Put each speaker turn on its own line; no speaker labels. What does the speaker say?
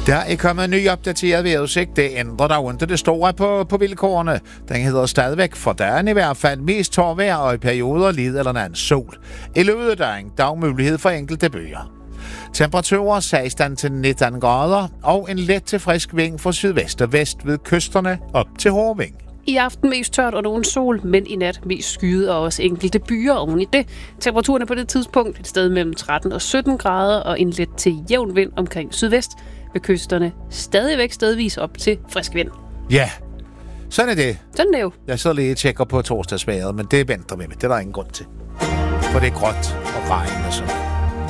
Der er kommet en ny opdateret vejrudsigt. Det ændrer der ikke det store på vilkårene. Den hedder stadigvæk for dagen i hvert fald mest tør vejr og i perioder lid eller anden sol. I løbet af dagen der er mulighed for enkelte bøger. Temperaturer 16 til 19 grader og en let til frisk vind fra sydvest og vest ved kysterne op til Hårving.
I aften mest tørt og nogen sol, men i nat mest skyet og også enkelte byer oven i det. Temperaturen er på det tidspunkt et sted mellem 13 og 17 grader og en let til jævn vind omkring sydvest. Ved kysterne stadigvæk stedvis op til frisk vind.
Ja, sådan er det.
Sådan er det jo.
Jeg sidder lige og tjekker på torsdagsvejret, men det venter vi med. Det er der ingen grund til. For det er gråt og regn og sådan.